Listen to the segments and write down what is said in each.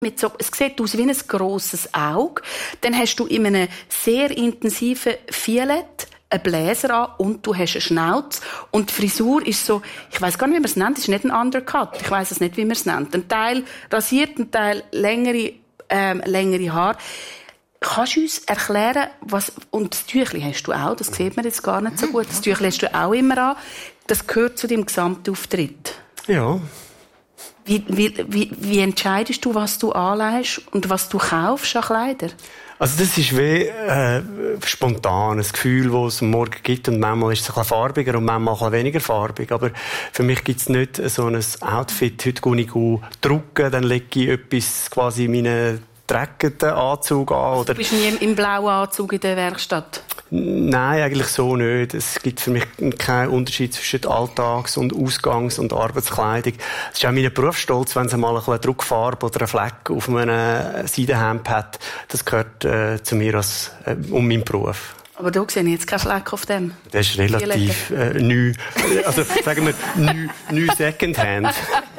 Es sieht aus wie ein grosses Auge. Dann hast du in einem sehr intensiven Violett einen Bläser an und du hast eine Schnauze. Und die Frisur ist so, ich weiss gar nicht, wie man es nennt, es ist nicht ein Undercut. Ich weiss es nicht, wie man es nennt. Ein Teil rasiert, ein Teil längere Haare. Kannst du uns erklären, und das Tüchli hast du auch, das sieht man jetzt gar nicht so gut, das Tüchli hast du auch immer an. Das gehört zu deinem Gesamtauftritt. Ja. Wie entscheidest du, was du anlegst und was du kaufst an Kleider? Also das ist wie spontan, ein Gefühl, das es am Morgen gibt. Und manchmal ist es ein bisschen farbiger und manchmal ein bisschen weniger farbig. Aber für mich gibt es nicht so ein Outfit. Heute gehe ich drucken, dann lege ich etwas quasi in meinen dreckenden Anzug an. Oder du bist nie im blauen Anzug in der Werkstatt? Nein, eigentlich so nicht. Es gibt für mich keinen Unterschied zwischen Alltags- und Ausgangs- und Arbeitskleidung. Es ist auch mein Berufsstolz, wenn es mal ein bisschen Druckfarbe oder einen Fleck auf einem Seidenhemd hat. Das gehört zu mir als um meinen Beruf. Aber da sehe ich jetzt keinen Fleck auf dem. Das ist relativ neu. Also sagen wir neu Secondhand.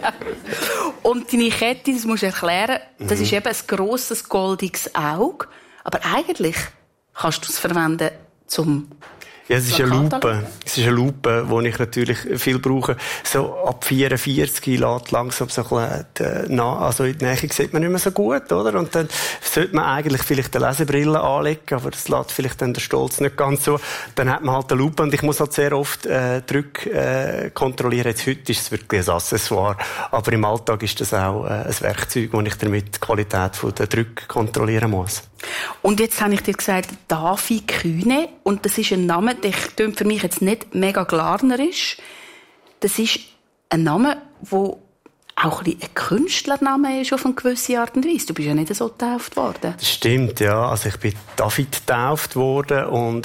Und deine Kette, das musst du erklären, das ist eben ein grosses, goldiges Auge. Aber eigentlich kannst du es verwenden zum... Ja, es ist eine Lupe. Es ist eine Lupe, die ich natürlich viel brauche. So ab 44 lässt langsam so ein bisschen, also in der Nähe sieht man nicht mehr so gut, oder? Und dann sollte man eigentlich vielleicht eine Lesebrille anlegen, aber das lässt vielleicht dann der Stolz nicht ganz so. Dann hat man halt eine Lupe und ich muss halt sehr oft Drücke kontrollieren. Jetzt heute ist es wirklich ein Accessoire, aber im Alltag ist das auch ein Werkzeug, wo ich damit die Qualität der Drücke kontrollieren muss. Und jetzt habe ich dir gesagt, Davi Kühne, und das ist ein Name, der klingt für mich jetzt nicht mega glarnerisch. Das ist ein Name, der auch ein bisschen ein Künstlername ist auf eine gewisse Art und Weise. Du bist ja nicht so getauft worden. Das stimmt, ja. Also ich bin David getauft worden und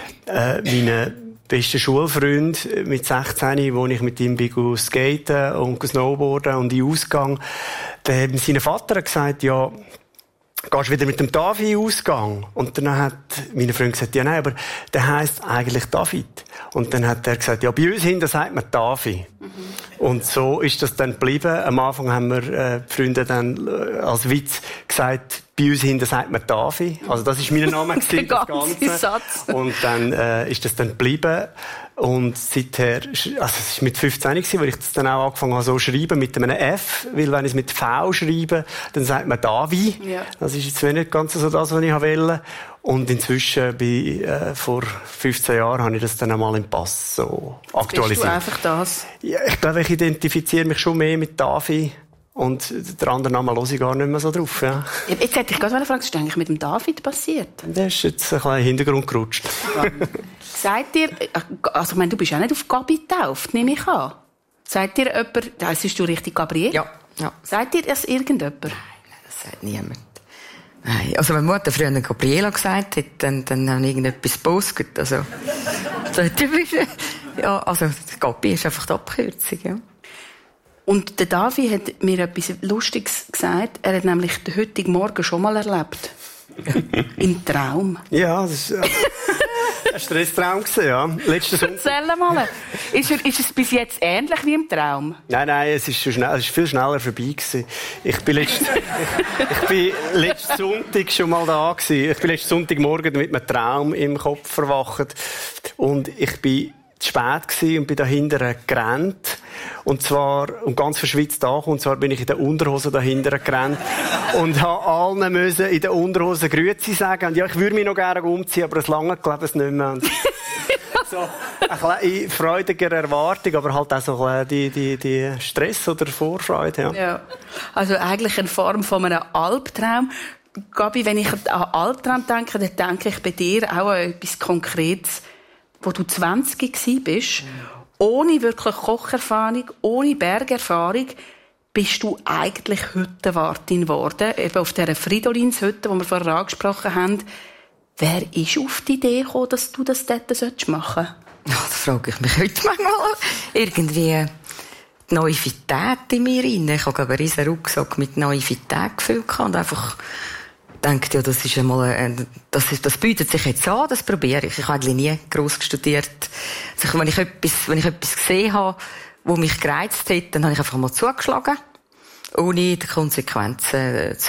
meine beste Schulfreund mit 16, wo ich mit ihm bin skaten und snowboarden und in Ausgang, sein Vater hat gesagt, ja, gehst wieder mit dem Davi Ausgang? Und dann hat meine Freundin gesagt, ja nein, aber der heisst eigentlich David. Und dann hat er gesagt, ja, bei uns hinten sagt man Davi. Und so ist das dann geblieben. Am Anfang haben wir die Freunde dann als Witz gesagt, bei uns hinten sagt man Davi. Also das ist mein Name gewesen, das Ganze. Satz. Und dann ist das dann geblieben. Und seither, also es war mit 15 gewesen, wo ich das dann auch angefangen habe, so zu schreiben, mit einem F. Weil wenn ich es mit V schreibe, dann sagt man Davi. Ja. Das ist jetzt nicht ganz so das, was ich wollte. Und inzwischen, vor 15 Jahren, habe ich das dann einmal im Pass so aktualisiert. Bist du einfach das? Ja, ich glaube, ich identifiziere mich schon mehr mit Davi. Und der andere Name höre ich gar nicht mehr so drauf. Ja. Jetzt hätte ich gerade fragen, was ist eigentlich mit dem David passiert? Der ist jetzt ein bisschen in den Hintergrund gerutscht. Sagt ihr, also ich meine, du bist auch nicht auf Gabi getauft, nehme ich an. Sagt dir jemand, das ist du richtig Gabriel? Ja. Sagt dir das irgendjemand? Nein, das sagt niemand. Nein, also wenn Mutter früher Gabriela gesagt hat, dann habe ich irgendetwas gepostet. Also, ja, also Gabi ist einfach die Abkürzung, ja. Und der Davi hat mir etwas Lustiges gesagt. Er hat nämlich den heutigen Morgen schon mal erlebt. Im Traum. Ja, das war ein Stresstraum, ja. Erzähl mal. Ist es bis jetzt ähnlich wie im Traum? Nein, es ist viel schneller vorbei gewesen. Ich bin letzten Sonntag schon mal da gewesen. Ich bin letzten Sonntagmorgen mit einem Traum im Kopf verwacht. Und ich bin zu spät gewesen und bin dahinter gerannt. Und ganz verschwitzt angekommen. Und zwar bin ich in der Unterhose dahinter gerannt. Und habe allen müssen in der Unterhose Grüezi sagen. Und ja, ich würde mich noch gerne umziehen, aber es lange glaube ich nicht mehr. Und so eine freudige Erwartung, aber halt auch so die Stress oder Vorfreude. Ja. Also eigentlich eine Form von einem Albtraum. Gabi, wenn ich an Albtraum denke, dann denke ich bei dir auch an etwas Konkretes, wo du 20 warst, ohne wirklich Kocherfahrung, ohne Bergerfahrung, bist du eigentlich Hüttenwartin geworden, eben auf dieser Fridolinshütte, die wir vorher angesprochen haben. Wer ist auf die Idee gekommen, dass du das dort machen sollst? Ja, das frage ich mich heute manchmal. Irgendwie die Naivität in mir rein. Ich habe einen riesen Rucksack mit Naivität gefüllt und einfach denkt, ja, das ist einmal, das bietet sich jetzt an, das probiere ich. Ich habe eigentlich nie gross studiert. Also, wenn ich etwas gesehen habe, wo mich gereizt hat, dann habe ich einfach mal zugeschlagen, ohne die Konsequenzen zu